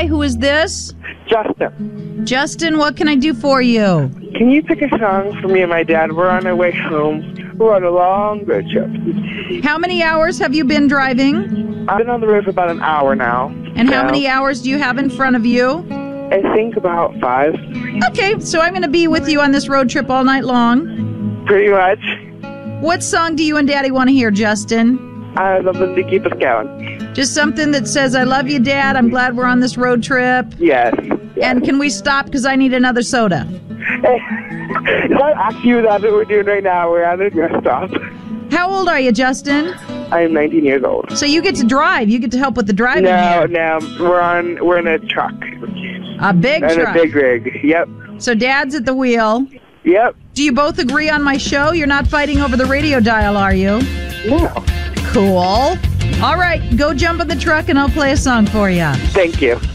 Hi, who is this? Justin. Justin, what can I do for you? Can you pick a song for me and my dad? We're on our way home. We're on a long road trip. How many hours have you been driving? I've been on the road for about an hour now. And how many hours do you have in front of you? I think about 5. Okay, so I'm going to be with you on this road trip all night long. Pretty much. What song do you and Daddy want to hear, Justin? Something to keep us going. Just something that says, I love you, Dad. I'm glad we're on this road trip. Yes. And can we stop because I need another soda? Hey, is that actually what we're doing right now? We're at a rest stop. How old are you, Justin? I am 19 years old. So you get to drive. You get to help with the driving here. No. We're in a truck. A big truck. A big rig. Yep. So Dad's at the wheel. Yep. Do you both agree on my show? You're not fighting over the radio dial, are you? No. Cool. All right, go jump in the truck and I'll play a song for you. Thank you.